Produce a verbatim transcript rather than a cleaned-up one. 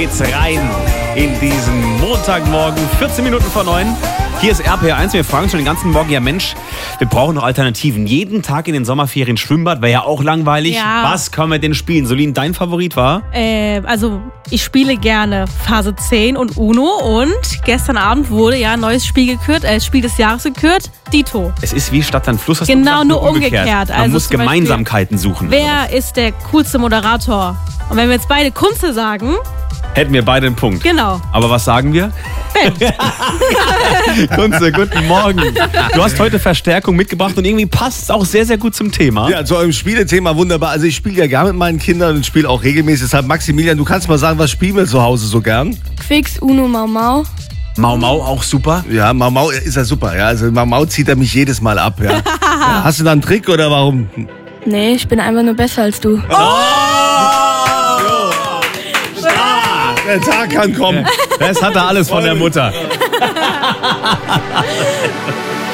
Geht's rein in diesen Montagmorgen, vierzehn Minuten vor neun. Hier ist R P R eins. Wir fragen schon den ganzen Morgen, ja Mensch, wir brauchen noch Alternativen. Jeden Tag in den Sommerferien Schwimmbad, wäre ja auch langweilig. Ja. Was können wir denn spielen? Solin, dein Favorit war? Äh, also ich spiele gerne Phase zehn und Uno und gestern Abend wurde ja ein neues Spiel gekürt, äh, Spiel des Jahres gekürt, Dito. Es ist wie Stadt, Land, Fluss. Hast Genau, du gesagt, nur umgekehrt. Man Also muss zum Beispiel, Gemeinsamkeiten suchen. Wer ist der coolste Moderator? Und wenn wir jetzt beide Kunze sagen, hätten wir beide einen Punkt. genau. Aber was sagen wir? Ben. Kunze, guten Morgen. Du hast heute Verstärkung mitgebracht und irgendwie passt es auch sehr, sehr gut zum Thema. Ja, zu eurem Spielethema wunderbar. Also ich spiele ja gern mit meinen Kindern und spiele auch regelmäßig. Deshalb, Maximilian, du kannst mal sagen, was spielen wir zu Hause so gern? Quicks, Uno, Mau Mau. Mau Mau auch super. Ja, Mau Mau ist ja super. Ja, also Mau Mau zieht er mich jedes Mal ab. Ja. Ja, hast du da einen Trick oder warum? Nee, ich bin einfach nur besser als du. Der Tag kann kommen. Das hat er alles von der Mutter.